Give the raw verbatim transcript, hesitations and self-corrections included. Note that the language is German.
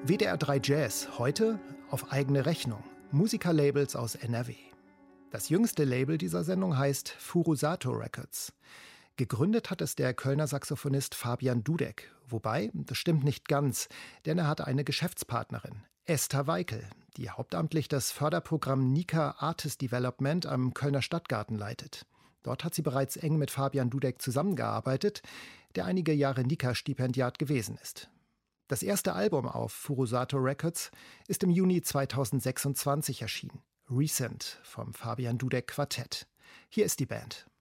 W D R drei Jazz, heute auf eigene Rechnung. Musikerlabels aus N R W. Das jüngste Label dieser Sendung heißt Furusato Records. Gegründet hat es der Kölner Saxophonist Fabian Dudek. Wobei, das stimmt nicht ganz, denn er hatte eine Geschäftspartnerin, Esther Weikel, die hauptamtlich das Förderprogramm Nika Artist Development am Kölner Stadtgarten leitet. Dort hat sie bereits eng mit Fabian Dudek zusammengearbeitet, der einige Jahre Nika-Stipendiat gewesen ist. Das erste Album auf Furusato Records ist im Juni zweitausendsechsundzwanzig erschienen. Recent vom Fabian Dudek Quartett. Hier ist die Band.